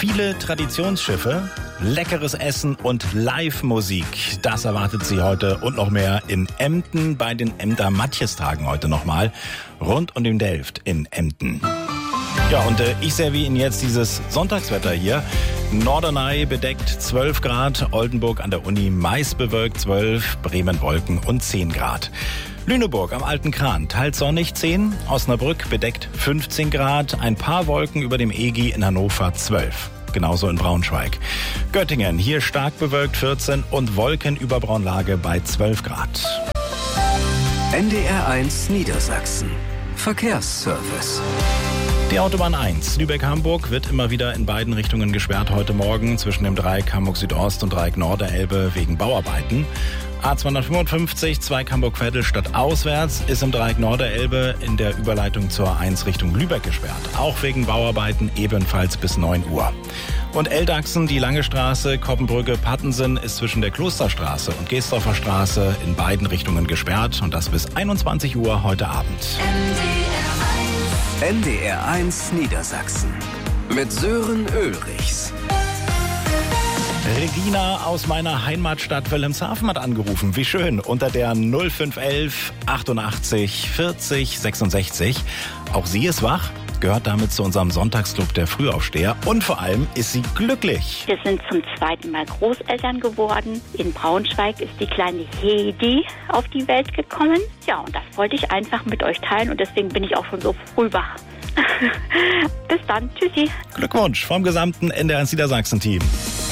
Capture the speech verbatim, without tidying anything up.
Viele Traditionsschiffe, leckeres Essen und Live-Musik. Das erwartet Sie heute und noch mehr in Emden bei den Emder Matjestagen heute nochmal. Rund um den Delft in Emden. Ja, und äh, ich serviere Ihnen jetzt dieses Sonntagswetter hier. Norderney bedeckt zwölf Grad, Oldenburg an der Uni meist bewölkt zwölf, Bremen Wolken und zehn Grad. Lüneburg am Alten Kran teils sonnig zehn, Osnabrück bedeckt fünfzehn Grad, ein paar Wolken über dem Egi in Hannover zwölf. Genauso in Braunschweig. Göttingen hier stark bewölkt vierzehn und Wolken über Braunlage bei zwölf Grad. N D R eins Niedersachsen. Verkehrsservice. Die Autobahn eins, Lübeck-Hamburg, wird immer wieder in beiden Richtungen gesperrt heute Morgen zwischen dem Dreieck Hamburg Südost und Dreieck Norderelbe wegen Bauarbeiten. A zweihundertfünfundfünfzig, Zweig Hamburg-Vettelstadt auswärts, ist im Dreieck Norderelbe in der Überleitung zur A eins Richtung Lübeck gesperrt. Auch wegen Bauarbeiten ebenfalls bis neun Uhr. Und Eldachsen, die Lange Straße, Koppenbrücke, Pattensen ist zwischen der Klosterstraße und Geesdorfer Straße in beiden Richtungen gesperrt und das bis einundzwanzig Uhr heute Abend. N D R eins Niedersachsen mit Sören Ulrichs. Regina aus meiner Heimatstadt Wilhelmshaven hat angerufen. Wie schön. Unter der null fünf elf achtundachtzig vierzig sechsundsechzig. Auch sie ist wach, gehört damit zu unserem Sonntagsclub der Frühaufsteher und vor allem ist sie glücklich. Wir sind zum zweiten Mal Großeltern geworden. In Braunschweig ist die kleine Hedi auf die Welt gekommen. Ja, und das wollte ich einfach mit euch teilen und deswegen bin ich auch schon so früh wach. Bis dann. Tschüssi. Glückwunsch vom gesamten N D R eins Niedersachsen-Team.